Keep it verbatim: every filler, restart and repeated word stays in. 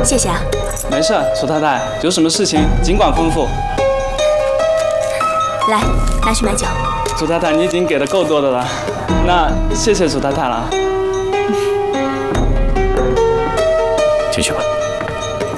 谢谢啊。 没事，楚太太，有什么事情尽管吩咐。 来，拿去买酒。 楚太太，你已经给的够多的了，那谢谢楚太太了。 进去吧。